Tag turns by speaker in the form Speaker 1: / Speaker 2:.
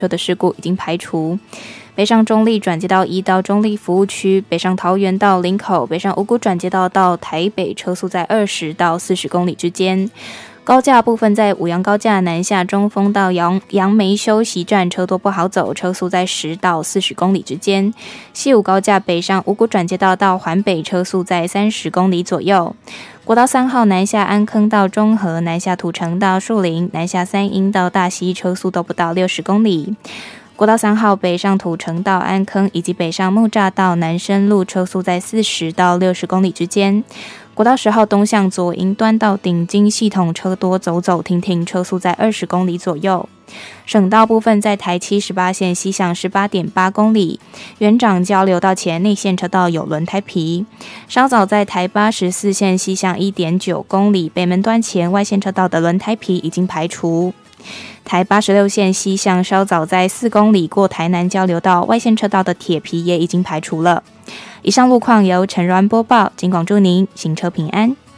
Speaker 1: 车的事故已经排除。北上中立转接道1到中立服务区，北上桃园到林口，北上五股转接道到台北，车速在20到40公里之间。高架部分在五杨高架南下中丰到杨梅休息站，车多不好走，车速在10到40公里之间。西武高架北上五股转接道到环北，车速在30公里左右。国道3号南下安坑到中和，南下土城到树林，南下三鹰到大溪，车速都不到60公里。国道3号北上土城到安坑，以及北上木栅到南深路，车速在40到60公里之间。国道10号东向左营端到顶金系统，车多走走停停，车速在20公里左右。省道部分在台718线西向 18.8 公里，园长交流道前内线车道有轮胎皮。稍早在台84线西向 1.9 公里，北门端前外线车道的轮胎皮已经排除。台86线西向稍早在4公里过台南交流道，外线车道的铁皮也已经排除了。以上路况由陈如安播报，警广祝您行车平安。